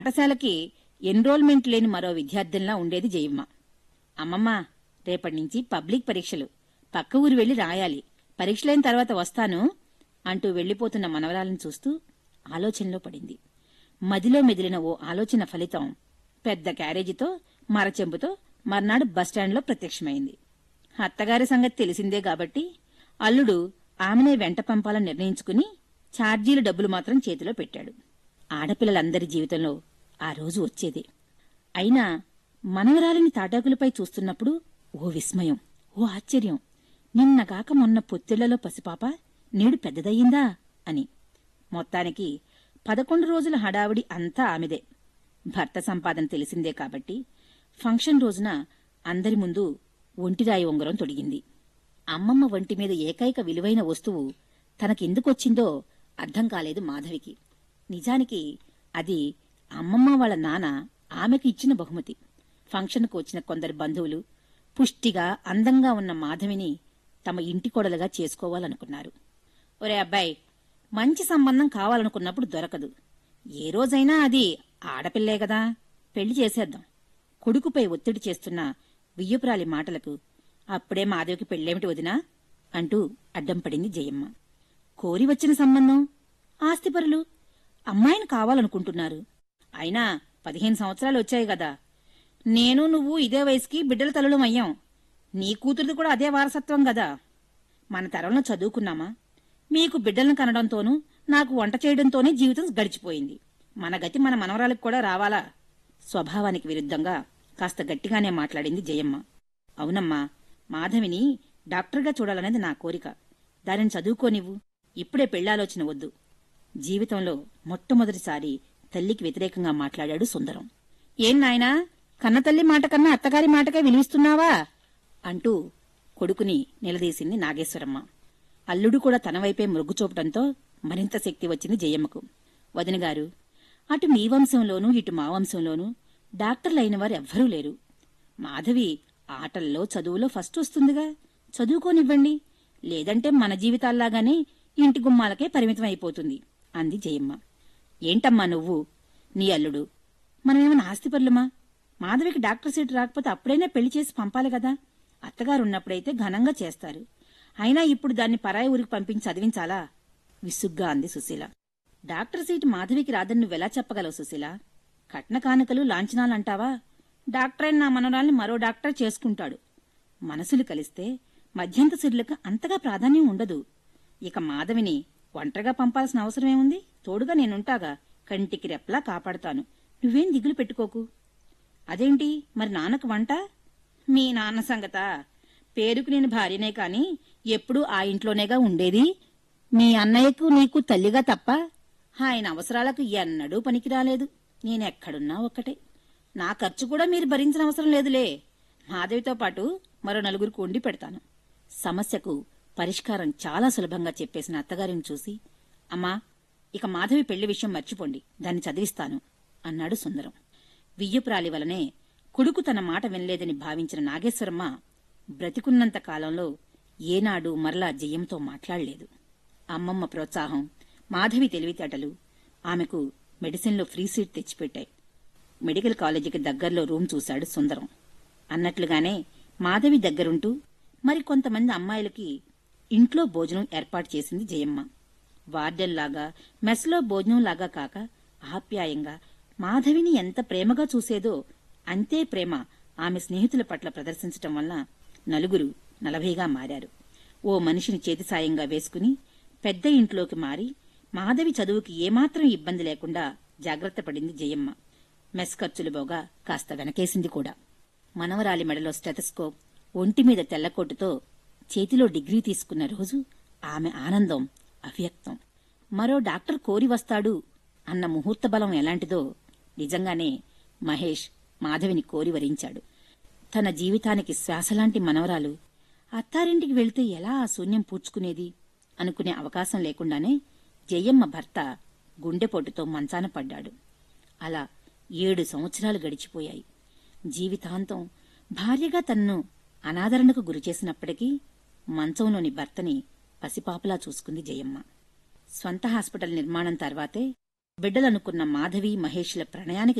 పాఠశాలకి enrolment లేని మరో విద్యార్థినిలా ఉండేది జయమ్మ. అమ్మమ్మ, రేపటినుంచి పబ్లిక్ పరీక్షలు, పక్క ఊరు వెళ్లి రాయాలి, పరీక్షలైన తర్వాత వస్తాను అంటూ వెళ్లిపోతున్న మనవరాలను చూస్తూ ఆలోచనలో పడింది. మదిలో మెదిలిన ఓ ఆలోచన ఫలితం పెద్ద క్యారేజీతో మరచెంపుతో మర్నాడు బస్టాండ్లో ప్రత్యక్షమైంది. అత్తగారి సంగతి తెలిసిందే కాబట్టి అల్లుడు ఆమెనే వెంట పంపాలని నిర్ణయించుకుని ఛార్జీల డబ్బులు మాత్రం చేతిలో పెట్టాడు. ఆడపిల్లలందరి జీవితంలో ఆ రోజు వచ్చేదే. అయినా మనవరాలిని తాటాకులపై చూస్తున్నప్పుడు ఓ విస్మయం, ఓ ఆశ్చర్యం. నిన్నగాక మొన్న పొత్తిళ్లలో పసిపాప నేడు పెద్దదయ్యిందా అని. మొత్తానికి 11 రోజుల హడావిడి అంతా ఆమెదే. భర్త సంపాదన తెలిసిందే కాబట్టి ఫంక్షన్ రోజున అందరి ముందు ఒంటిరాయి ఉంగరం తొడిగింది. అమ్మమ్మ వంటి మీద ఏకైక విలువైన వస్తువు తనకెందుకొచ్చిందో అర్థం కాలేదు మాధవికి. నిజానికి అది అమ్మమ్మ వాళ్ళ నాన్న ఆమెకు ఇచ్చిన బహుమతి. ఫంక్షన్కు వచ్చిన కొందరు బంధువులు పుష్టిగా అందంగా ఉన్న మాధవిని తమ ఇంటి కోడలుగా చేసుకోవాలనుకున్నారు. ఒరే అబ్బాయి, మంచి సంబంధం కావాలనుకున్నప్పుడు దొరకదు. ఏ రోజైనా అది ఆడపిల్లే గదా, పెళ్లి చేసేద్దాం. కొడుకుపై ఒత్తిడి చేస్తున్న వియ్యపురాలి మాటలకు అప్పుడే మాధవికి పెళ్లేమిటి వదినా అంటూ అడ్డం పడింది జయమ్మ. కోరి వచ్చిన సంబంధం, ఆస్తిపరులు, అమ్మాయిని కావాలనుకుంటున్నారు. అయినా 15 సంవత్సరాలు వచ్చాయి గదా. నేను నువ్వు ఇదే వయసుకి బిడ్డల తల్లులం అయ్యాం. నీ కూతురిది కూడా అదే వారసత్వం గదా. మన తరంలో చదువుకున్నామా? మీకు బిడ్డలను కనడంతోనూ నాకు వంట చేయడంతోనే జీవితం గడిచిపోయింది. మన గతి మన మనవరాలకు కూడా రావాలా? స్వభావానికి విరుద్ధంగా కాస్త గట్టిగానే మాట్లాడింది జయమ్మ. అవునమ్మా, మాధవిని డాక్టర్గా చూడాలనేది నా కోరిక. దానిని చదువుకోనివ్వు. ఇప్పుడే పెళ్లాలోచన వద్దు. జీవితంలో మొట్టమొదటిసారి తల్లికి వ్యతిరేకంగా మాట్లాడాడు సుందరం. ఏం నాయనా, కన్నతల్లి మాట కన్నా అత్తగారి మాటకే విలువిస్తున్నావా అంటూ కొడుకుని నిలదీసింది నాగేశ్వరమ్మ. అల్లుడు కూడా తన వైపే మొగ్గు చూపటంతో మరింత శక్తి వచ్చింది జయమ్మకు. వదినగారు, అటు మీ వంశంలోనూ ఇటు మా వంశంలోనూ డాక్టర్లైన వారు ఎవ్వరూ లేరు. మాధవి ఆటల్లో చదువులో ఫస్ట్ వస్తుందిగా, చదువుకోనివ్వండి. లేదంటే మన జీవితాల్లాగానే ఇంటి గుమ్మాలకే పరిమితం అయిపోతుంది అంది జయమ్మ. ఏంటమ్మా నువ్వు, నీ అల్లుడు? మనమేమన్నా ఆస్తిపరులమా? మాధవికి డాక్టర్ సీటు రాకపోతే అప్పుడైనా పెళ్లి చేసి పంపాలి కదా. అత్తగారున్నప్పుడైతే ఘనంగా చేస్తారు. అయినా ఇప్పుడు దాన్ని పరాయి ఊరికి పంపించి చదివించాలా? విసుగ్గా అంది సుశీల. డాక్టర్ సీటు మాధవికి రాదని నువ్వెలా చెప్పగలవు సుశీల? కట్న కానుకలు లాంఛనాలంటావా? డాక్టరైన నా మనవరాల్ని మరో డాక్టర్ చేసుకుంటాడు. మనసులు కలిస్తే మధ్యంతసురులకు అంతగా ప్రాధాన్యం ఉండదు. ఇక మాధవిని ఒంటరిగా పంపాల్సిన అవసరమేముంది? తోడుగా నేనుంటాగా, కంటికి రెప్లా కాపాడుతాను. నువ్వేం దిగులు పెట్టుకోకు. అదేంటి మరి నాన్నకు వంట? మీ నాన్న సంగతా? పేరుకు నేను భార్యనే కాని ఎప్పుడూ ఆ ఇంట్లోనేగా ఉండేది. మీ అన్నయ్యకు నీకు తల్లిగా తప్ప ఆయన అవసరాలకు ఎన్నడూ పనికిరాలేదు. నేనెక్కడున్నా ఒక్కటే. నా ఖర్చు కూడా మీరు భరించిన అవసరం లేదులే. మాధవితో పాటు మరో నలుగురికి వండి పెడతాను. సమస్యకు పరిష్కారం చాలా సులభంగా చెప్పేసిన అత్తగారిని చూసి, అమ్మా, ఇక మాధవి పెళ్లి విషయం మర్చిపోండి, దాన్ని చదివిస్తాను అన్నాడు సుందరం. వియ్యపురాలి వలనే కొడుకు తన మాట వినలేదని భావించిన నాగేశ్వరమ్మ బ్రతికున్నంత కాలంలో ఏనాడు మరలా జయంతో మాట్లాడలేదు. అమ్మమ్మ ప్రోత్సాహం, మాధవి తెలివితేటలు ఆమెకు మెడిసిన్లో ఫ్రీ సీట్ తెచ్చిపెట్టాయి. మెడికల్ కాలేజీకి దగ్గరలో రూమ్ చూశాడు సుందరం. అన్నట్లుగానే మాధవి దగ్గరుంటూ మరికొంతమంది అమ్మాయిలకి ఇంట్లో భోజనం ఏర్పాటు చేసింది జయమ్మ. వార్డెన్లాగా, మెస్లో భోజనంలాగా కాక ఆప్యాయంగా మాధవిని ఎంత ప్రేమగా చూసేదో అంతే ప్రేమ ఆమె స్నేహితుల పట్ల ప్రదర్శించటం వల్ల నలుగురు 40గా మారారు. ఓ మనిషిని చేతి సాయంగా వేసుకుని పెద్ద ఇంట్లోకి మారి మాధవి చదువుకి ఏమాత్రం ఇబ్బంది లేకుండా జాగ్రత్త పడింది జయమ్మ. మెస్ ఖర్చులు పోగా కాస్త వెనకేసింది కూడా. మనవరాలి మెడలో స్టెథస్కోప్, ఒంటిమీద తెల్లకోటుతో చేతిలో డిగ్రీ తీసుకున్న రోజు ఆమె ఆనందం అవ్యక్తం. మరో డాక్టర్ కోరి వస్తాడు అన్న ముహూర్త బలం ఎలాంటిదో నిజంగానే మహేష్ మాధవిని కోరి వరించాడు. తన జీవితానికి శ్వాసలాంటి మనవరాలు అత్తారింటికి వెళ్తే ఎలా ఆ శూన్యం పూడ్చుకునేది అనుకునే అవకాశం లేకుండానే జయమ్మ భర్త గుండెపోటుతో మంచాన పడ్డాడు. అలా 7 సంవత్సరాలు గడిచిపోయాయి. జీవితాంతం భార్యగా తన్ను అనాదరణకు గురిచేసినప్పటికీ మంచంలోని భర్తని పసిపాపలా చూసుకుంది జయమ్మ. స్వంత హాస్పిటల్ నిర్మాణం తర్వాతే బిడ్డలనుకున్న మాధవి మహేష్ల ప్రణయానికి